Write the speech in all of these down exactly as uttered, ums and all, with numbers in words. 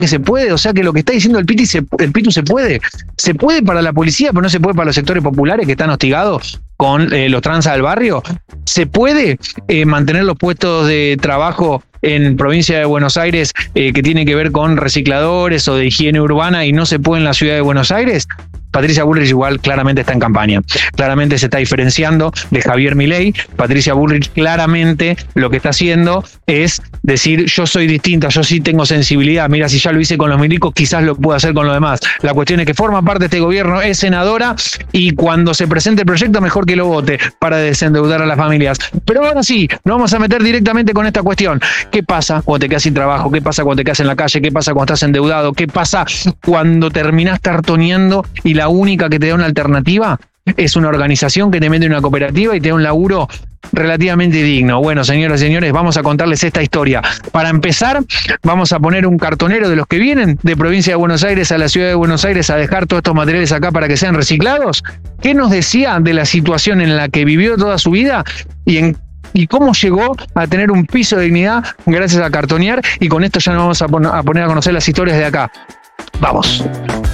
que se puede, o sea que lo que está diciendo el Piti se, el Pitu se puede. Se puede para la policía, pero no se puede para los sectores populares que están hostigados con eh, los tranzas del barrio. Se puede eh, mantener los puestos de trabajo en provincia de Buenos Aires eh, que tiene que ver con recicladores o de higiene urbana y no se puede en la ciudad de Buenos Aires. Patricia Bullrich igual claramente está en campaña. Claramente se está diferenciando de Javier Milei. Patricia Bullrich claramente lo que está haciendo es decir, yo soy distinta, yo sí tengo sensibilidad. Mira, si ya lo hice con los milicos, quizás lo puedo hacer con los demás. La cuestión es que forma parte de este gobierno, es senadora y cuando se presente el proyecto, mejor que lo vote para desendeudar a las familias. Pero ahora sí, nos vamos a meter directamente con esta cuestión. ¿Qué pasa cuando te quedas sin trabajo? ¿Qué pasa cuando te quedas en la calle? ¿Qué pasa cuando estás endeudado? ¿Qué pasa cuando terminás cartoneando y la única que te da una alternativa es una organización que te mete en una cooperativa y te da un laburo relativamente digno? Bueno, señoras y señores, vamos a contarles esta historia. Para empezar, vamos a poner un cartonero de los que vienen de provincia de Buenos Aires a la ciudad de Buenos Aires a dejar todos estos materiales acá para que sean reciclados. ¿Qué nos decía de la situación en la que vivió toda su vida y en y cómo llegó a tener un piso de dignidad gracias a cartonear? Y con esto ya nos vamos a, pon- a poner a conocer las historias de acá. Vamos.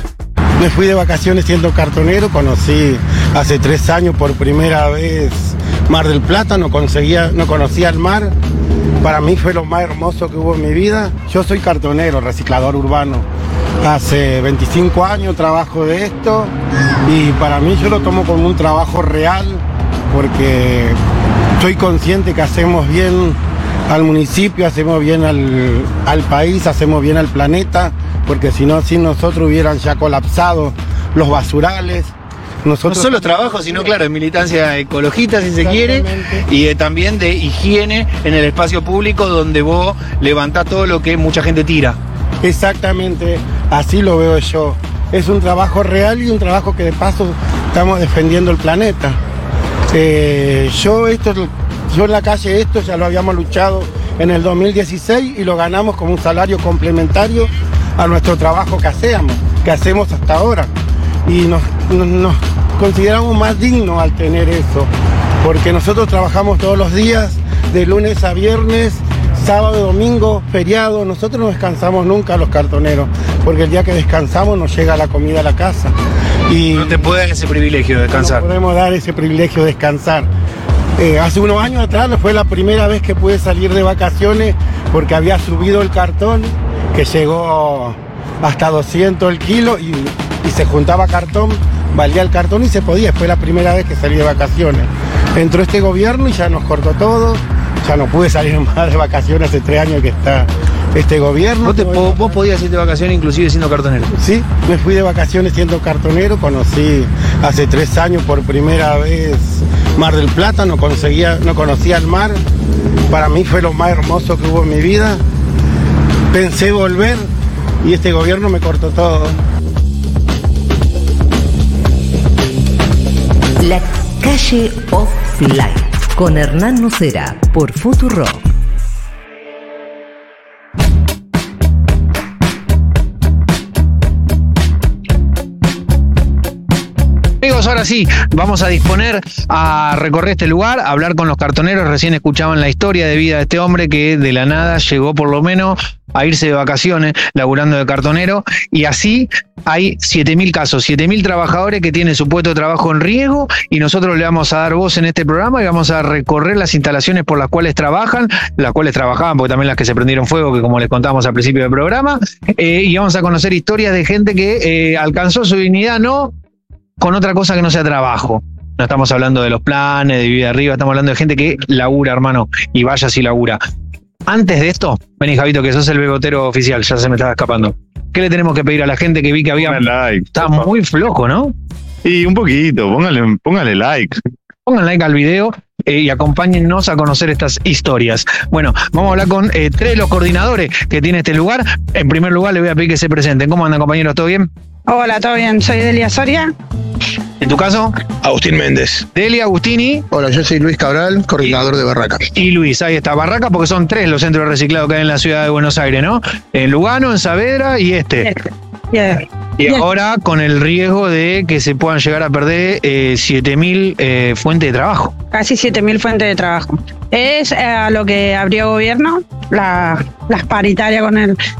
Me fui de vacaciones siendo cartonero, conocí hace tres años por primera vez Mar del Plata, no, conseguía, no conocía el mar, para mí fue lo más hermoso que hubo en mi vida. Yo soy cartonero, reciclador urbano, hace veinticinco años trabajo de esto y para mí yo lo tomo como un trabajo real porque soy consciente que hacemos bien al municipio, hacemos bien al, al país, hacemos bien al planeta, porque si no, sin nosotros hubieran ya colapsado los basurales. Nosotros no solo trabajo, sino claro, en militancia ecologista, si se quiere, y eh, también de higiene en el espacio público donde vos levantás todo lo que mucha gente tira. Exactamente, así lo veo yo. Es un trabajo real y un trabajo que de paso estamos defendiendo el planeta. Eh, yo esto, yo en la calle esto ya lo habíamos luchado en el dos mil dieciséis y lo ganamos como un salario complementario a nuestro trabajo que hacemos, que hacemos hasta ahora. Y nos, nos, nos consideramos más dignos al tener eso, porque nosotros trabajamos todos los días, de lunes a viernes, sábado, domingo, feriado. Nosotros no descansamos nunca los cartoneros, porque el día que descansamos nos llega la comida a la casa. Y no te pueden dar ese privilegio de descansar. No podemos dar ese privilegio de descansar. Eh, hace unos años atrás fue la primera vez que pude salir de vacaciones porque había subido el cartón, que llegó hasta doscientos el kilo y, y se juntaba cartón, valía el cartón y se podía. Fue la primera vez que salí de vacaciones. Entró este gobierno y ya nos cortó todo, ya no pude salir más de vacaciones hace tres años que está este gobierno. ¿Vos, te, po- vos podías ir de vacaciones inclusive siendo cartonero? Sí, me fui de vacaciones siendo cartonero, conocí hace tres años por primera vez Mar del Plata, no, conseguía, no conocía el mar, para mí fue lo más hermoso que hubo en mi vida. Pensé volver y este gobierno me cortó todo. La calle Offline con Hernán Nocera por Futurock. Amigos, ahora sí, vamos a disponer a recorrer este lugar, a hablar con los cartoneros. Recién escuchaban la historia de vida de este hombre que de la nada llegó por lo menos a irse de vacaciones laburando de cartonero, y así hay siete mil casos, siete mil trabajadores que tienen su puesto de trabajo en riesgo, y nosotros le vamos a dar voz en este programa y vamos a recorrer las instalaciones por las cuales trabajan, las cuales trabajaban, porque también las que se prendieron fuego, que como les contábamos al principio del programa, eh, y vamos a conocer historias de gente que eh, alcanzó su dignidad, no con otra cosa que no sea trabajo. No estamos hablando de los planes, de vida arriba, estamos hablando de gente que labura, hermano, y vaya si labura. Antes de esto, vení, Javito, que sos el bebotero oficial, ya se me estaba escapando. ¿Qué le tenemos que pedir a la gente que vi que había? Like, está muy flojo, ¿no? Y un poquito, póngale, póngale like. Pongan like al video eh, y acompáñennos a conocer estas historias. Bueno, vamos a hablar con eh, tres de los coordinadores que tiene este lugar. En primer lugar, le voy a pedir que se presenten. ¿Cómo andan, compañeros? ¿Todo bien? Hola, ¿todo bien? Soy Delia Soria. ¿En tu caso? Agustín Méndez. Delia, Agustini. Hola, yo soy Luis Cabral, coordinador de Barraca. Y Luis, ahí está. Barraca, porque son tres los centros de reciclado que hay en la ciudad de Buenos Aires, ¿no? En Lugano, en Saavedra y este. Este. Yeah. Y Yeah. ahora con el riesgo de que se puedan llegar a perder eh, siete mil eh, fuentes de trabajo. Casi siete mil fuentes de trabajo. Es eh, a lo que abrió gobierno, la, las paritarias con el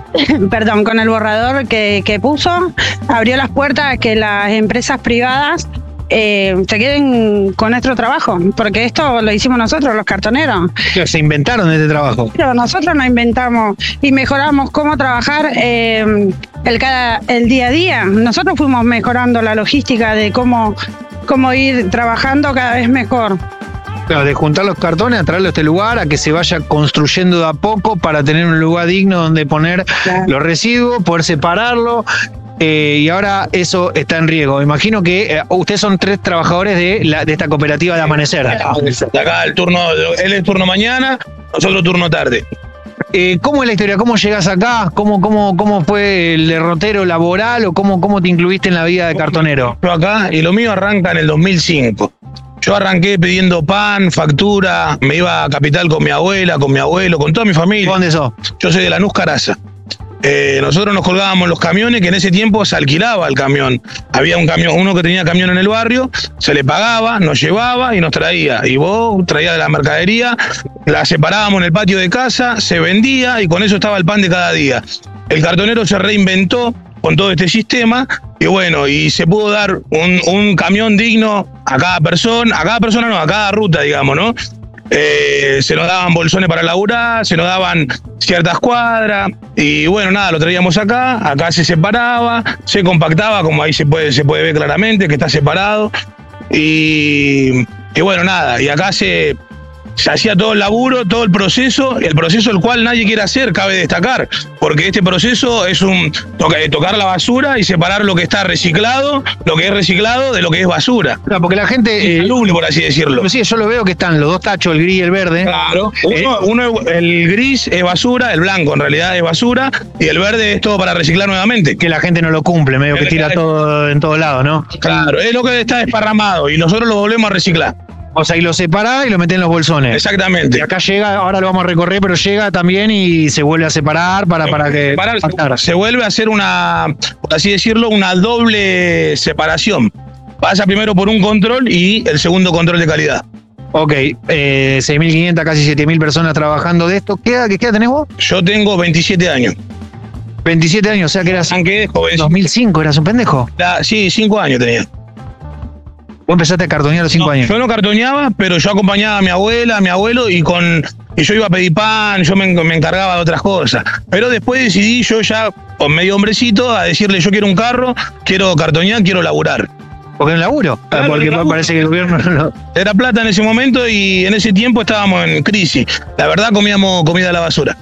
perdón, con el borrador que, que puso, abrió las puertas a que las empresas privadas eh, se queden con nuestro trabajo, porque esto lo hicimos nosotros, los cartoneros. Se inventaron este trabajo. Pero nosotros nos inventamos y mejoramos cómo trabajar eh, el, cada, el día a día. Nosotros fuimos mejorando la logística de cómo, cómo ir trabajando cada vez mejor. Claro, de juntar los cartones, a traerlo a este lugar, a que se vaya construyendo de a poco para tener un lugar digno donde poner Claro. los residuos, poder separarlo. Eh, y ahora eso está en riesgo. Imagino que eh, ustedes son tres trabajadores de, la, de esta cooperativa de Amanecer. De acá el turno, él es turno mañana, nosotros turno tarde. Eh, ¿Cómo es la historia? ¿Cómo llegas acá? ¿Cómo, cómo, cómo fue el derrotero laboral o cómo, cómo te incluiste en la vida de cartonero? Yo acá, y lo mío arranca en el dos mil cinco. Yo arranqué pidiendo pan, factura, me iba a Capital con mi abuela, con mi abuelo, con toda mi familia. ¿Dónde sos? Yo soy de Lanús, Caraza. Eh, nosotros nos colgábamos los camiones, que en ese tiempo se alquilaba el camión. Había un camión, uno que tenía camión en el barrio, se le pagaba, nos llevaba y nos traía. Y vos traías la mercadería, la separábamos en el patio de casa, se vendía y con eso estaba el pan de cada día. El cartonero se reinventó con todo este sistema y bueno, y se pudo dar un, un camión digno a cada persona, a cada persona no, a cada ruta, digamos, ¿no? Eh, se nos daban bolsones para laburar, se nos daban ciertas cuadras y bueno, nada, lo traíamos acá, acá se separaba, se compactaba, como ahí se puede, se puede ver claramente que está separado y, y bueno, nada, y acá se, se hacía todo el laburo, todo el proceso, el proceso el cual nadie quiere hacer, cabe destacar, porque este proceso es un toca, tocar la basura y separar lo que está reciclado, lo que es reciclado de lo que es basura. Claro, porque la gente... Eh, Insalubre, por así decirlo. sí, yo lo veo que están los dos tachos, el gris y el verde. Claro, Eh, uno, uno, el gris es basura, el blanco en realidad es basura y el verde es todo para reciclar nuevamente. que la gente no lo cumple, medio que tira todo en todos lados, ¿no? Claro, es lo que está desparramado y nosotros lo volvemos a reciclar. O sea, y lo separás y lo metés en los bolsones. Exactamente. Y acá llega, ahora lo vamos a recorrer, pero llega también y se vuelve a separar para, para que... Separar, pactar. se vuelve a hacer una, por así decirlo, una doble separación. Pasa primero por un control y el segundo control de calidad. Ok, eh, seis mil quinientas, casi siete mil personas trabajando de esto. ¿Qué edad, qué edad tenés vos? Yo tengo veintisiete años. veintisiete años, o sea que eras... Arranqué de joven. dos mil cinco, eras un pendejo. La- Sí, cinco años tenía. Vos empezaste a cartonear a los cinco No, años. yo no cartoneaba, pero yo acompañaba a mi abuela, a mi abuelo y con y yo iba a pedir pan, yo me, me encargaba de otras cosas. Pero después decidí yo ya, con medio hombrecito, a decirle yo quiero un carro, quiero cartonear, quiero laburar. Porque no laburo. Claro, porque no laburo. parece que el gobierno no lo... Era plata en ese momento y en ese tiempo estábamos en crisis. La verdad comíamos comida a la basura.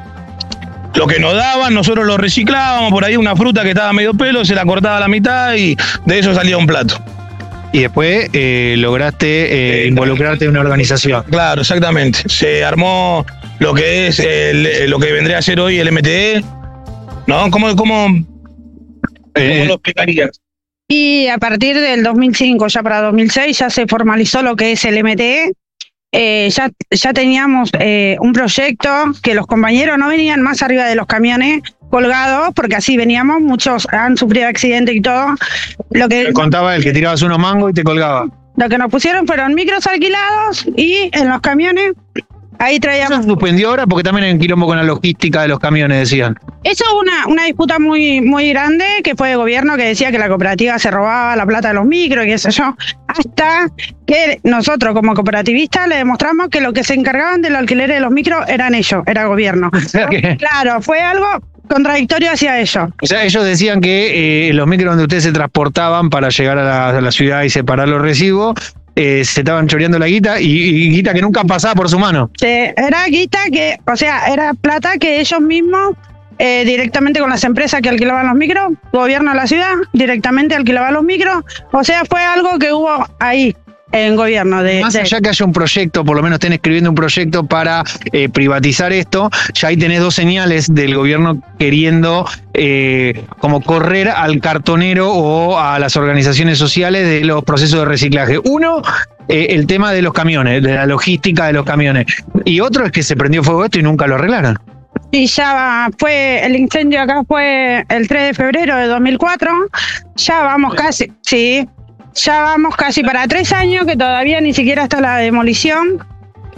Lo que nos daban, nosotros lo reciclábamos, por ahí una fruta que estaba medio pelo, se la cortaba a la mitad y de eso salía un plato. Y después eh, lograste eh, Sí, involucrarte en una organización. Claro, exactamente. Se armó lo que es el- lo que vendría a ser hoy el M T E. ¿No? ¿Cómo, cómo, cómo Eh, lo explicarías? Y a partir del dos mil cinco, ya para dos mil seis, ya se formalizó lo que es el M T E. Eh, ya, ya teníamos eh, un proyecto que los compañeros no venían más arriba de los camiones colgados, porque así veníamos, muchos han sufrido accidentes y todo. Lo que, me contaba el que tirabas unos mangos y te colgaba. lo que nos pusieron fueron micros alquilados y en los camiones, ahí Eso traíamos... se suspendió ahora porque también hay un quilombo con la logística de los camiones, decían. Eso es una, una disputa muy, muy grande que fue de gobierno que decía que la cooperativa se robaba la plata de los micros y qué sé yo, hasta que nosotros como cooperativistas le demostramos que lo que se encargaban del alquiler de los micros eran ellos, era gobierno. O sea, que- Claro, fue algo contradictorio hacia ellos. o sea, ellos decían que eh, los micros donde ustedes se transportaban para llegar a la, a la ciudad y separar los residuos, eh, se estaban choreando la guita y, y guita que nunca pasaba por su mano. Se- Era guita que, o sea, era plata que ellos mismos, eh, directamente con las empresas que alquilaban los micros, gobierno de la ciudad, directamente alquilaba los micros, o sea, fue algo que hubo ahí en gobierno de... Más de- allá que haya un proyecto, por lo menos estén escribiendo un proyecto para eh, privatizar esto, ya ahí tenés dos señales del gobierno queriendo eh, como correr al cartonero o a las organizaciones sociales de los procesos de reciclaje. Uno, eh, el tema de los camiones, de la logística de los camiones. Y otro es que se prendió fuego esto y nunca lo arreglaron. Y ya va, fue, el incendio acá fue el tres de febrero de dos mil cuatro, ya vamos casi, sí, ya vamos casi para tres años que todavía ni siquiera está la demolición.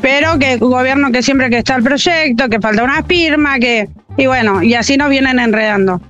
pero que el gobierno que siempre que está el proyecto, que falta una firma, que y bueno, y así nos vienen enredando.